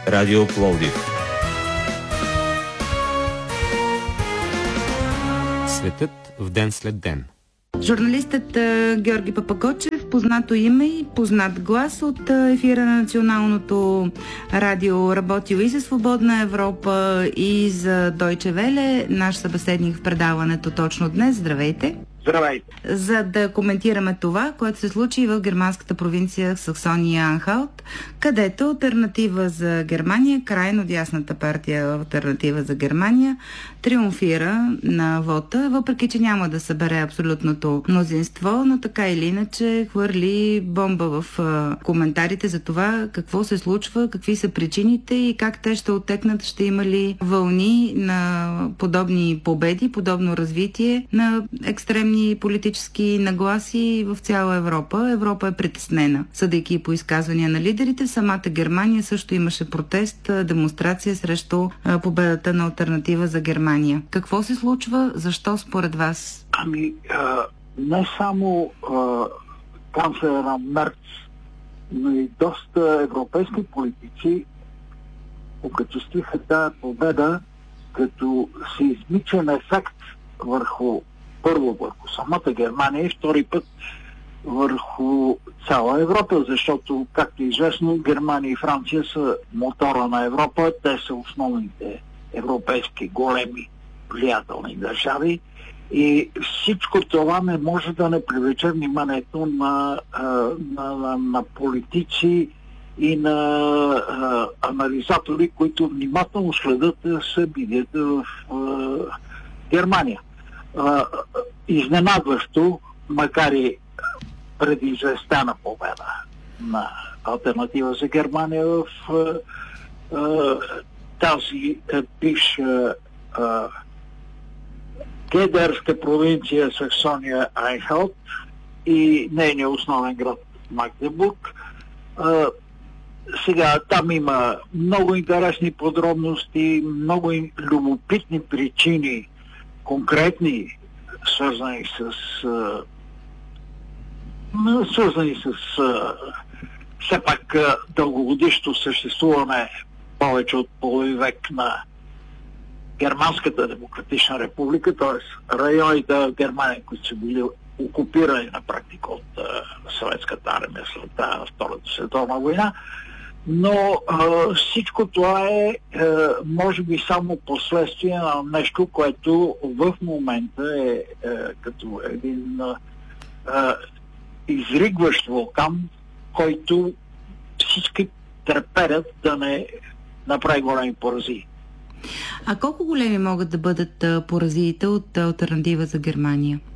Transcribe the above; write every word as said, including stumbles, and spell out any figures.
Радио Пловдив. Светът в ден след ден. Журналистът Георги Папагочев, познато име и познат глас от ефира на Националното радио, работил и за Свободна Европа, и за Deutsche Welle, наш събеседник в предаването точно днес. Здравейте! Здравейте! За да коментираме това, което се случи в германската провинция Саксония-Анхалт, където Алтернатива за Германия, крайно дясната партия Алтернатива за Германия, триумфира на вота, въпреки че няма да събере абсолютното мнозинство, но така или иначе хвърли бомба в а, коментарите за това какво се случва, какви са причините и как те ще оттекнат, ще има ли вълни на подобни победи, подобно развитие на екстремни политически нагласи в цяла Европа. Европа е притеснена. Съдейки по изказвания на лидерите, в самата Германия също имаше протест, демонстрация срещу победата на Алтернатива за Германия. Какво се случва? Защо според вас? Ами, а, не само а, канцлера Мерц, но и доста европейски политици окачествиха тази победа като сеизмичен ефект върху първо върху самата Германия и втори път върху цяла Европа, защото, както е известно, Германия и Франция са мотора на Европа, те са основните европейски големи влиятелни държави и всичко това не може да не привлече вниманието на, на, на, на политици и на а, анализатори, които внимателно следят събитията в а, Германия. Uh, изненадващо, макар и предизвестена победа на Алтернатива за Германия в uh, uh, тази uh, бивша uh, гедерска провинция Саксония-Анхалт и нейния основен град Магдебург. Uh, сега там има много интересни подробности, много любопитни причини, конкретни, свързани с а, свързани с а, все пак а, дългогодишно съществуване повече от половин век на Германската демократична република, т.е. районите в Германия, които са били окупирани на практика от а, съветската армия след а, Втората световна война. Но а, всичко това е, а, може би, само последствие на нещо, което в момента е а, като един а, изригващ вулкан, който всички треперят да не направи големи поразии. А колко големи могат да бъдат поразиите от Алтернатива за Германия?